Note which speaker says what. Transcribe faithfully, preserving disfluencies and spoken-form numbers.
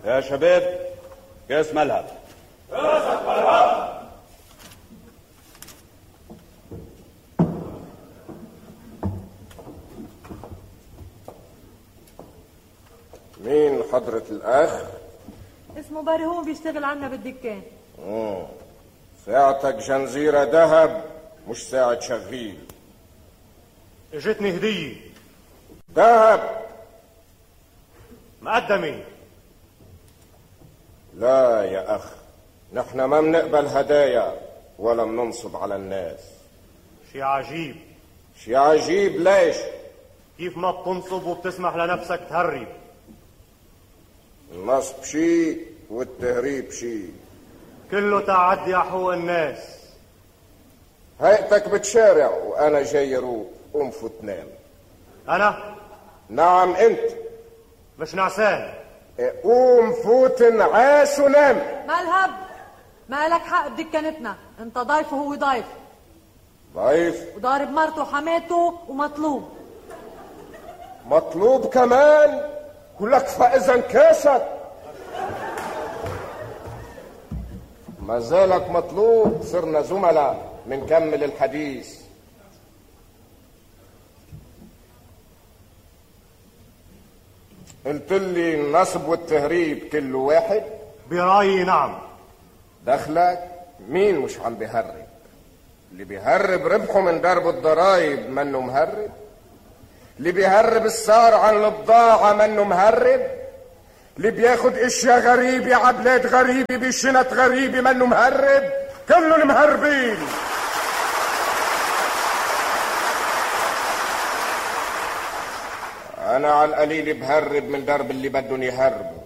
Speaker 1: يا شباب كاس ملهب.
Speaker 2: كاسك ملهب.
Speaker 3: مين حضرة الأخ؟
Speaker 4: اسمه برهوم بيشتغل عنا بالدكان.
Speaker 3: مم. ساعتك جنزيرة ذهب مش ساعة شغيل.
Speaker 2: اجتني هدية
Speaker 3: ذهب.
Speaker 2: مقدمي.
Speaker 3: لا يا أخ، نحن ما بنقبل هدايا ولا بننصب على الناس.
Speaker 2: شي عجيب.
Speaker 3: شي عجيب ليش؟
Speaker 2: كيف ما بتنصب وبتسمح لنفسك تهرب؟
Speaker 3: النصب شي والتهريب شي،
Speaker 2: كله تعدي على حقوق الناس.
Speaker 3: هيئتك بتشارع وانا جاي روق. قوم فوت نام.
Speaker 2: انا؟
Speaker 3: نعم انت.
Speaker 2: مش نعسان.
Speaker 3: قوم فوت انعاس ونام.
Speaker 4: ملهب، ما لك حق بدكانتنا، انت ضيف وهو ضيف.
Speaker 3: ضيف؟
Speaker 4: وضارب مرته وحماته ومطلوب.
Speaker 3: مطلوب كمان؟ كلك فاذا كاسك. ما زالك مطلوب. صرنا زملاء منكمل الحديث. قلت لي النصب والتهريب كله واحد؟
Speaker 2: برايي نعم.
Speaker 3: دخلك مين مش عم بيهرب؟ اللي بيهرب ربحه من ضرب الضرايب منه مهرب؟ اللي بيهرب السعر عن البضاعة منه مهرب؟ اللي بياخد اشياء غريبة عبلاد غريبة بشنط غريبة منه مهرب؟ كله المهربين. انا على القليل بهرب من درب اللي بدهم يهربوا.